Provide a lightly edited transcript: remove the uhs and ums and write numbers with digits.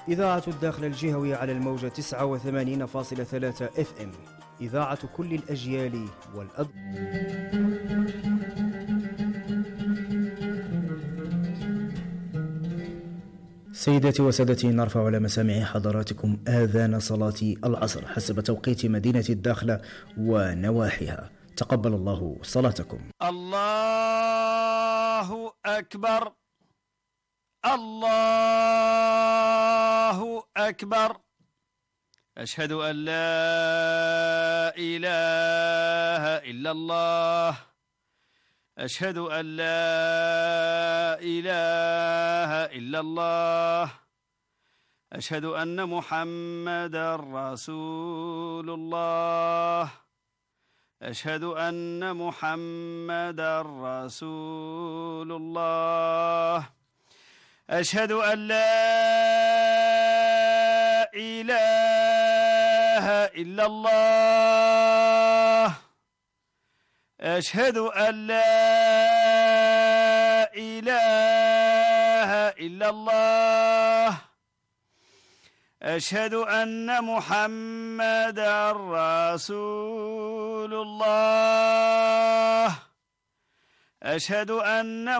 إذاعة الداخل الجهوي على الموجة 89.3 FM. إذاعة كل الأجيال سيداتي وسادتي، نرفع على مسامع حضراتكم آذان صلاة العصر حسب توقيت مدينة الداخلة ونواحيها. تقبل الله صلاتكم. الله أكبر، الله أكبر. أشهد أن لا إله إلا الله، أشهد أن لا إله إلا الله، أشهد أن محمدا رسول الله، أشهد أن محمدا رسول الله، أشهد أن لا إله إلا الله، أشهد أن لا إله إلا الله، أشهد أن محمدا رسول الله، أشهد أن